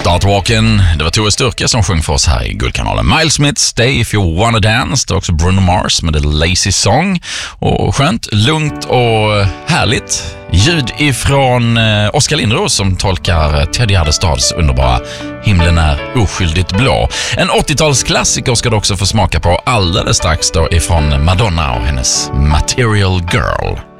Start Walking, det var Tore Sturke som sjöng för oss här i Guldkanalen. Miles Smith, Stay If You Wanna Dance, det var också Bruno Mars med The Lazy Song. Och skönt, lugnt och härligt ljud ifrån Oskar Lindros som tolkar Ted Gärdestads underbara Himlen är oskyldigt blå. En 80-talsklassiker ska du också få smaka på alldeles strax då ifrån Madonna och hennes Material Girl.